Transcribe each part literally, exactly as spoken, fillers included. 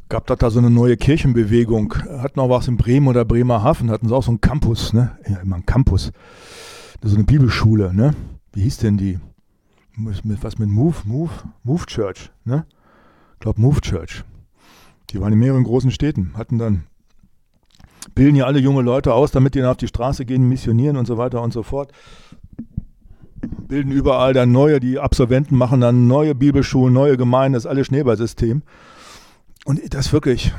Gab da, da so eine neue Kirchenbewegung. Hatten auch was in Bremen oder Bremerhaven, hatten sie auch so einen Campus, ne? Ja, immer ein Campus. So eine Bibelschule, ne? Wie hieß denn die? Mit, was mit Move, Move, Move Church, ne? Ich glaube Move Church. Die waren in mehreren großen Städten, hatten dann, bilden ja alle junge Leute aus, damit die dann auf die Straße gehen, missionieren und so weiter und so fort. Bilden überall dann neue, die Absolventen machen dann neue Bibelschulen, neue Gemeinden, das ist alles Schneeballsystem. Und das wirklich,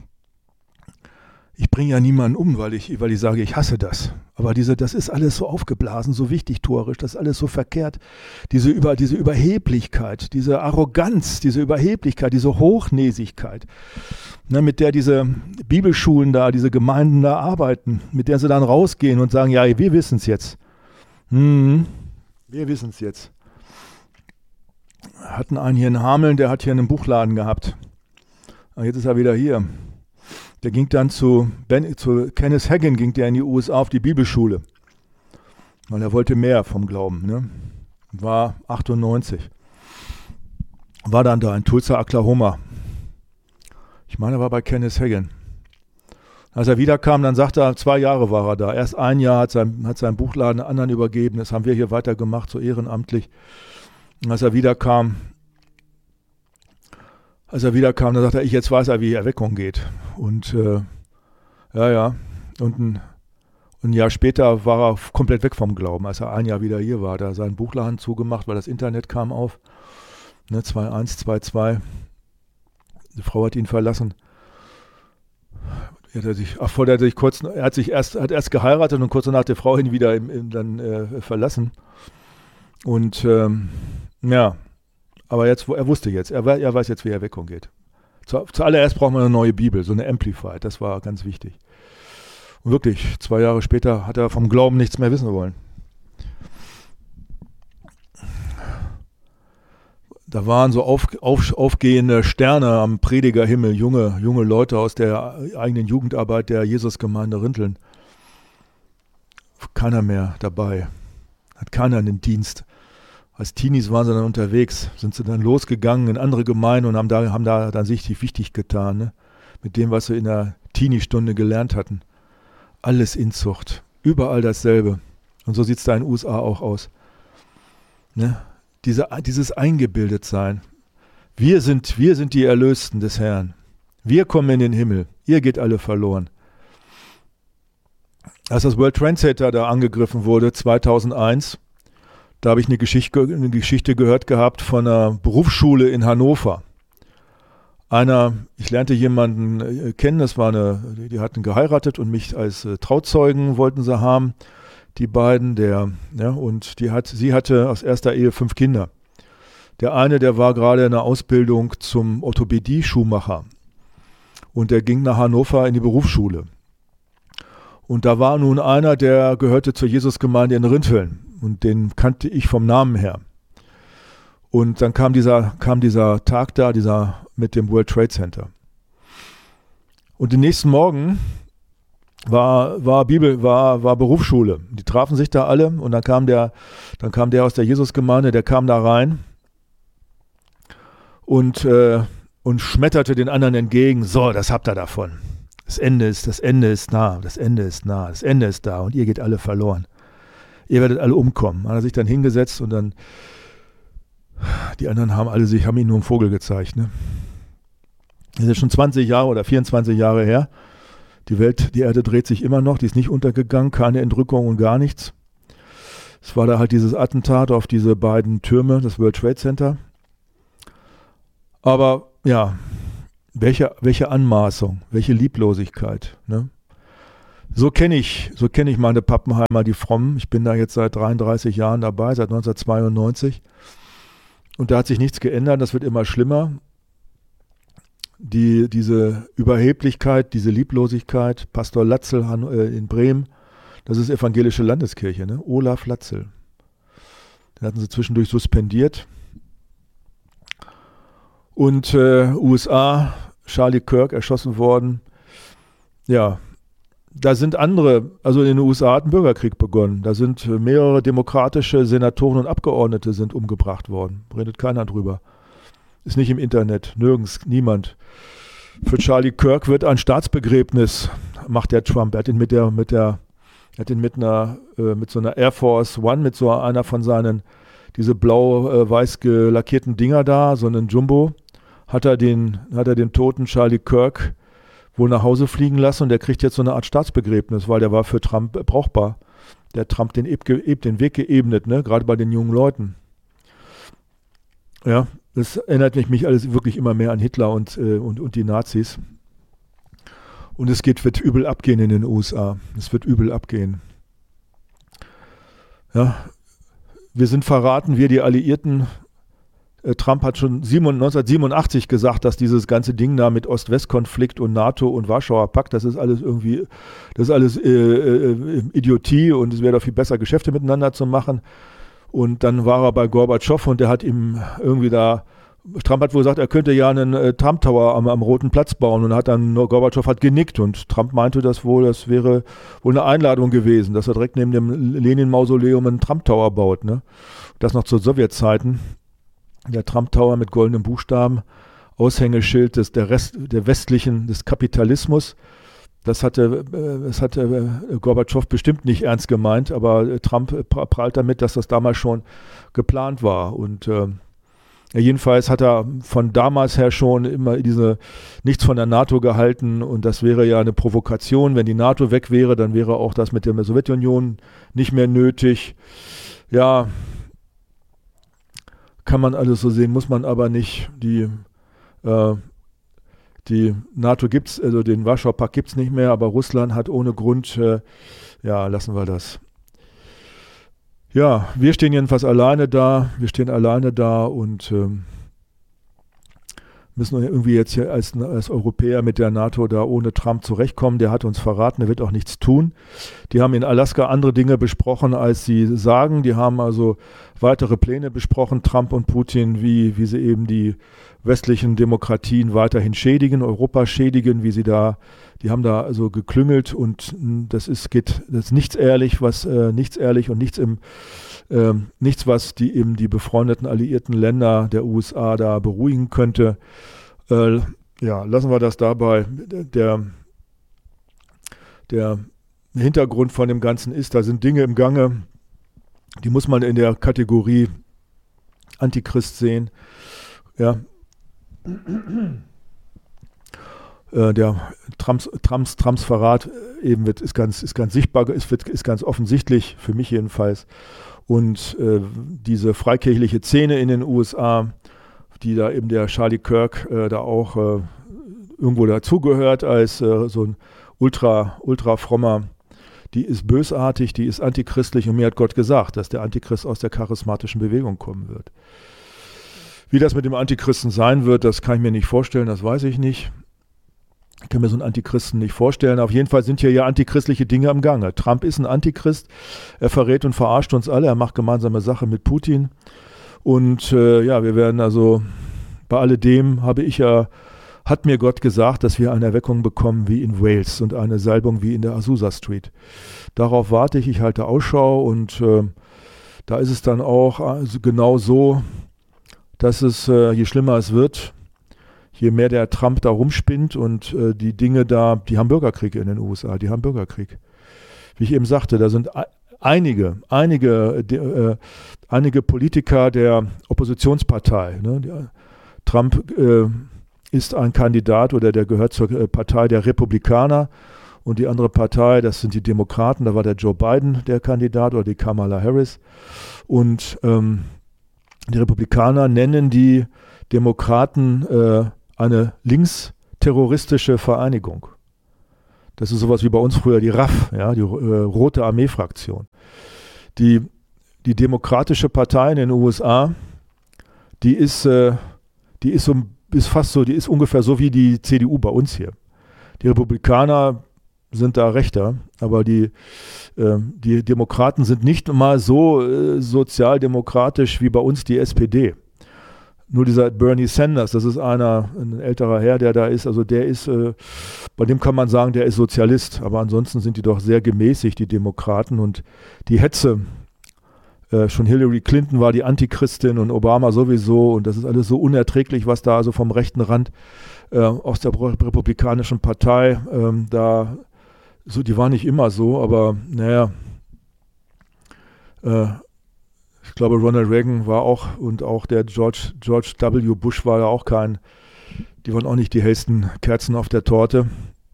ich bringe ja niemanden um, weil ich, weil ich sage, ich hasse das. Aber diese, das ist alles so aufgeblasen, so wichtigtuerisch, das ist alles so verkehrt. Diese, Über, diese Überheblichkeit, diese Arroganz, diese Überheblichkeit, diese Hochnäsigkeit, ne, mit der diese Bibelschulen da, diese Gemeinden da arbeiten, mit der sie dann rausgehen und sagen, ja, wir wissen es jetzt. Hm, wir wissen es jetzt. Hatten einen hier in Hameln, der hat hier einen Buchladen gehabt. Aber jetzt ist er wieder hier. Der ging dann zu, ben, zu Kenneth Hagin, ging der in die U S A auf die Bibelschule. Weil er wollte mehr vom Glauben. Ne? War achtundneunzig. War dann da in Tulsa, Oklahoma. Ich meine, er war bei Kenneth Hagin. Als er wiederkam, dann sagte er, zwei Jahre war er da. Erst ein Jahr hat sein, hat sein Buchladen anderen übergeben. Das haben wir hier weitergemacht, so ehrenamtlich. Und als er wiederkam, als er wiederkam, dann sagte er, ich jetzt weiß er, wie Erweckung geht. Und äh, ja, ja. Und ein, ein Jahr später war er komplett weg vom Glauben. Als er ein Jahr wieder hier war, da hat er seinen Buchladen zugemacht, weil das Internet kam auf. Ne, zwei eins, zwei zwei. Die Frau hat ihn verlassen. Er hat sich, ach, vor der sich kurz, er hat sich erst, hat erst geheiratet und kurz danach hat die Frau ihn wieder im, im, dann äh, verlassen. Und ähm, ja, aber jetzt, er wusste jetzt, er, er weiß jetzt, wie Erweckung geht. Zu, zuallererst braucht man eine neue Bibel, so eine Amplified, das war ganz wichtig. Und wirklich, zwei Jahre später hat er vom Glauben nichts mehr wissen wollen. Da waren so auf, auf, aufgehende Sterne am Predigerhimmel, junge, junge Leute aus der eigenen Jugendarbeit der Jesusgemeinde Rinteln. Keiner mehr dabei, hat keiner einen Dienst. Als Teenies waren sie dann unterwegs, sind sie dann losgegangen in andere Gemeinden und haben da, haben da dann sich wichtig getan, ne? Mit dem, was sie in der Teenie-Stunde gelernt hatten. Alles Inzucht, überall dasselbe. Und so sieht es da in den U S A auch aus. Ne? Diese, dieses Eingebildetsein. Wir sind, wir sind die Erlösten des Herrn. Wir kommen in den Himmel. Ihr geht alle verloren. Als das World Trade Center da angegriffen wurde, zweitausendeins, da habe ich eine Geschichte, eine Geschichte gehört gehabt von einer Berufsschule in Hannover. Einer, ich lernte jemanden kennen, das war eine, die hatten geheiratet und mich als äh, Trauzeugen wollten sie haben, die beiden, der, ja, und die hat, sie hatte aus erster Ehe fünf Kinder. Der eine, der war gerade in der Ausbildung zum Orthopädie-Schuhmacher und der ging nach Hannover in die Berufsschule. Und da war nun einer, der gehörte zur Jesusgemeinde in Rinteln. Und den kannte ich vom Namen her. Und dann kam dieser, kam dieser Tag da, dieser mit dem World Trade Center. Und den nächsten Morgen war, war Bibel, war, war Berufsschule. Die trafen sich da alle und dann kam der, dann kam der aus der Jesusgemeinde, der kam da rein und, äh, und schmetterte den anderen entgegen. So, das habt ihr davon. Das Ende ist, das Ende ist nah, das Ende ist nah, das Ende ist da und ihr geht alle verloren. Ihr werdet alle umkommen. Hat er sich dann hingesetzt und dann, die anderen haben alle sich, haben ihm nur einen Vogel gezeigt. Ne? Das ist schon zwanzig Jahre oder vierundzwanzig Jahre her. Die Welt, die Erde dreht sich immer noch, die ist nicht untergegangen, keine Entrückung und gar nichts. Es war da halt dieses Attentat auf diese beiden Türme, das World Trade Center. Aber ja, welche, welche Anmaßung, welche Lieblosigkeit, ne? So kenne ich, so kenne ich meine Pappenheimer, die Frommen. Ich bin da jetzt seit dreiunddreißig Jahren dabei, seit neunzehnhundertzweiundneunzig. Und da hat sich nichts geändert, das wird immer schlimmer. Die, diese Überheblichkeit, diese Lieblosigkeit, Pastor Latzel in Bremen, das ist evangelische Landeskirche, ne? Olaf Latzel. Den hatten sie zwischendurch suspendiert. Und äh, U S A, Charlie Kirk erschossen worden. Ja, da sind andere, also in den U S A hat ein Bürgerkrieg begonnen. Da sind mehrere demokratische Senatoren und Abgeordnete sind umgebracht worden. Redet keiner drüber. Ist nicht im Internet, nirgends, niemand. Für Charlie Kirk wird ein Staatsbegräbnis, macht der Trump. Er hat ihn mit der, mit der, er hat ihn mit einer, äh, mit so einer Air Force One, mit so einer von seinen, diese blau-weiß äh, gelackierten Dinger da, so einen Jumbo, hat er den, hat er den toten Charlie Kirk wohl nach Hause fliegen lassen und der kriegt jetzt so eine Art Staatsbegräbnis, weil der war für Trump äh, brauchbar. Der hat Trump den, eb, den Weg geebnet, ne? Gerade bei den jungen Leuten. Ja, das erinnert mich alles wirklich immer mehr an Hitler und, äh, und, und die Nazis. Und es geht, wird übel abgehen in den U S A. Es wird übel abgehen. Ja, wir sind verraten, wir die Alliierten. Äh, Trump hat schon neunzehnhundertsiebenundachtzig gesagt, dass dieses ganze Ding da mit Ost-West-Konflikt und NATO und Warschauer Pakt, das ist alles irgendwie, das ist alles äh, äh, Idiotie und es wäre doch viel besser, Geschäfte miteinander zu machen. Und dann war er bei Gorbatschow und der hat ihm irgendwie da, Trump hat wohl gesagt, er könnte ja einen äh, Trump Tower am, am Roten Platz bauen und hat dann, Gorbatschow hat genickt und Trump meinte das wohl, das wäre wohl eine Einladung gewesen, dass er direkt neben dem Lenin-Mausoleum einen Trump Tower baut, ne? Das noch zu Sowjetzeiten. Der Trump Tower mit goldenen Buchstaben, Aushängeschild des, der, Rest, der westlichen, des Kapitalismus. Das hatte, das hatte Gorbatschow bestimmt nicht ernst gemeint, aber Trump prahlt damit, dass das damals schon geplant war. Und äh, jedenfalls hat er von damals her schon immer diese nichts von der NATO gehalten und das wäre ja eine Provokation. Wenn die NATO weg wäre, dann wäre auch das mit der Sowjetunion nicht mehr nötig. Ja, kann man alles so sehen, muss man aber nicht. Die äh, Die NATO gibt es, also den Warschauer Pakt gibt es nicht mehr, aber Russland hat ohne Grund, äh, ja, lassen wir das. Ja, wir stehen jedenfalls alleine da, wir stehen alleine da und ähm, müssen irgendwie jetzt hier als, als Europäer mit der NATO da ohne Trump zurechtkommen. Der hat uns verraten, der wird auch nichts tun. Die haben in Alaska andere Dinge besprochen, als sie sagen. Die haben also weitere Pläne besprochen, Trump und Putin, wie, wie sie eben die westlichen Demokratien weiterhin schädigen, Europa schädigen, wie sie da, die haben da also geklüngelt und das ist, geht, das ist nichts ehrlich, was, äh, nichts ehrlich und nichts im, äh, nichts, was die eben die befreundeten alliierten Länder der U S A da beruhigen könnte. Äh, ja, lassen wir das dabei. Der, der Hintergrund von dem Ganzen ist, da sind Dinge im Gange, die muss man in der Kategorie Antichrist sehen. Ja, äh, der Trumps, Trumps, Trumps Verrat eben wird, ist, ganz, ist ganz sichtbar, ist, wird, ist ganz offensichtlich, für mich jedenfalls. Und äh, diese freikirchliche Szene in den U S A, die da eben der Charlie Kirk äh, da auch äh, irgendwo dazugehört als äh, so ein ultra, ultra frommer, die ist bösartig, die ist antichristlich und mir hat Gott gesagt, dass der Antichrist aus der charismatischen Bewegung kommen wird. Wie das mit dem Antichristen sein wird, das kann ich mir nicht vorstellen, das weiß ich nicht. Ich kann mir so einen Antichristen nicht vorstellen. Auf jeden Fall sind hier ja antichristliche Dinge am Gange. Trump ist ein Antichrist, er verrät und verarscht uns alle, er macht gemeinsame Sache mit Putin. Und äh, ja, wir werden also, bei alledem habe ich ja, hat mir Gott gesagt, dass wir eine Erweckung bekommen wie in Wales und eine Salbung wie in der Azusa Street. Darauf warte ich, ich halte Ausschau und äh, da ist es dann auch also genau so, dass es, äh, je schlimmer es wird, je mehr der Trump da rumspinnt und äh, die Dinge da, die haben Bürgerkrieg in den U S A, die haben Bürgerkrieg. Wie ich eben sagte, da sind einige, einige, äh, einige Politiker der Oppositionspartei. Ne? Der, Trump äh, ist ein Kandidat oder der gehört zur äh, Partei der Republikaner und die andere Partei, das sind die Demokraten, da war der Joe Biden der Kandidat oder die Kamala Harris und ähm, die Republikaner nennen die Demokraten äh, eine linksterroristische Vereinigung. Das ist sowas wie bei uns früher die R A F, ja, die äh, Rote Armee-Fraktion. Die, die Demokratische Partei in den U S A, die ist, äh, die ist, so, ist fast so, die ist ungefähr so wie die C D U bei uns hier. Die Republikaner sind da rechter, aber die, äh, die Demokraten sind nicht mal so äh, sozialdemokratisch wie bei uns die S P D. Nur dieser Bernie Sanders, das ist einer, ein älterer Herr, der da ist, also der ist, äh, bei dem kann man sagen, der ist Sozialist, aber ansonsten sind die doch sehr gemäßigt, die Demokraten, und die Hetze, äh, schon Hillary Clinton war die Antichristin und Obama sowieso und das ist alles so unerträglich, was da also vom rechten Rand äh, aus der Republikanischen Partei ähm, da, so, die war nicht immer so, aber naja, äh, ich glaube Ronald Reagan war auch und auch der George, George W. Bush war ja auch kein, die waren auch nicht die hellsten Kerzen auf der Torte.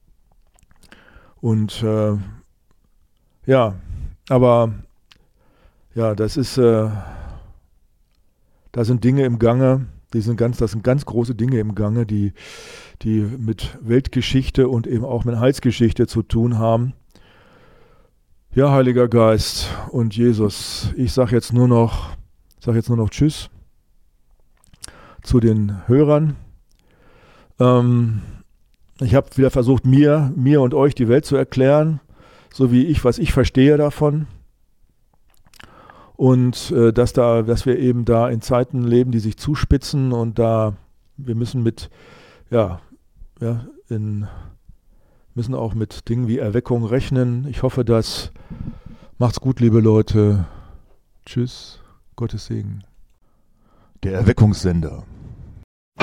Und äh, ja, aber ja, das ist, äh, da sind Dinge im Gange, die sind ganz, das sind ganz große Dinge im Gange, die, die mit Weltgeschichte und eben auch mit Heilsgeschichte zu tun haben. Ja, Heiliger Geist und Jesus, ich sage jetzt nur noch, sage jetzt nur noch Tschüss zu den Hörern. Ähm, ich habe wieder versucht, mir, mir und euch die Welt zu erklären, so wie ich, was ich verstehe davon. Und äh, dass da, dass wir eben da in Zeiten leben, die sich zuspitzen und da, wir müssen mit, ja, ja, in, müssen auch mit Dingen wie Erweckung rechnen. Ich hoffe, dass, macht's gut, liebe Leute. Tschüss, Gottes Segen. Der Erweckungssender.